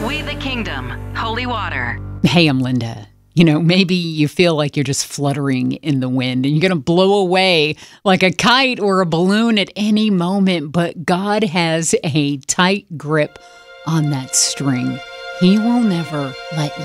We the Kingdom, Holy Water. Hey, I'm Linda. Maybe you feel like you're just fluttering in the wind and you're going to blow away like a kite or a balloon at any moment, but God has a tight grip on that string. He will never let